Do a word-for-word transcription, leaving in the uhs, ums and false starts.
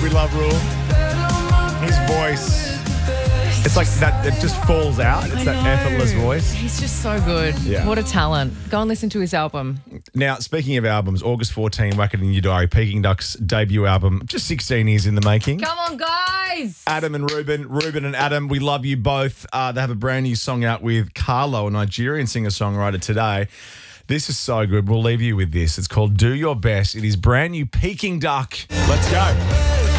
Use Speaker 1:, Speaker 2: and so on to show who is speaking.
Speaker 1: we love Rule. His voice, it's like that, it just falls out. It's
Speaker 2: I
Speaker 1: that
Speaker 2: know.
Speaker 1: effortless voice.
Speaker 2: He's just so good.
Speaker 1: Yeah.
Speaker 2: What a talent. Go and listen to his album.
Speaker 1: Now, speaking of albums, August fourteenth, whack it in your diary, Peking Duck's debut album, just sixteen years in the making.
Speaker 2: Come on, guys.
Speaker 1: Adam and Ruben, Ruben and Adam, we love you both. Uh, they have a brand new song out with Carlo, a Nigerian singer-songwriter today. This is so good. We'll leave you with this. It's called Do Your Best. It is brand new Peking Duck. Let's go.